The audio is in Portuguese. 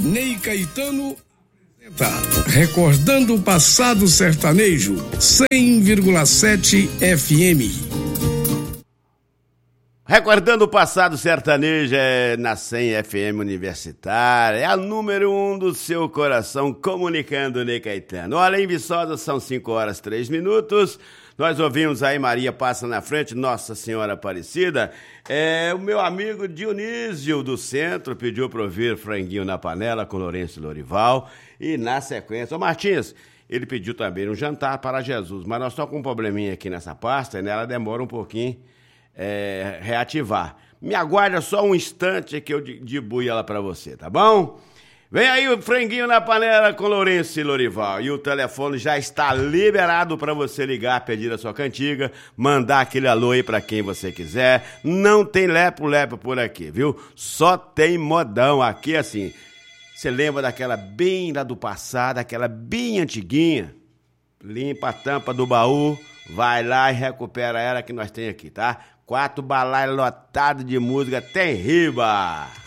Ney Caetano apresenta Recordando o Passado Sertanejo, 100,7 FM. Recordando o passado sertanejo é na 100 FM Universitária, é a número 1 do seu coração, comunicando Ney Caetano. Olha, em Viçosa são 5h03. Nós ouvimos aí Maria Passa na Frente, Nossa Senhora Aparecida. O meu amigo Dionísio do Centro pediu para ouvir Franguinho na Panela com Lourenço e Lorival. E na sequência, Martins, ele pediu também um jantar para Jesus, mas nós estamos com um probleminha aqui nessa pasta, né? Ela demora um pouquinho reativar. Me aguarda só um instante que eu dibuio ela para você, tá bom? Vem aí o Franguinho na Panela com Lourenço e Lorival. E o telefone já está liberado para você ligar, pedir a sua cantiga, mandar aquele alô aí para quem você quiser. Não tem lepo-lepo por aqui, viu? Só tem modão aqui assim. Você lembra daquela bem lá do passado, aquela bem antiguinha? Limpa a tampa do baú, vai lá e recupera ela que nós tem aqui, tá? 4 balaios lotados de música, tem riba!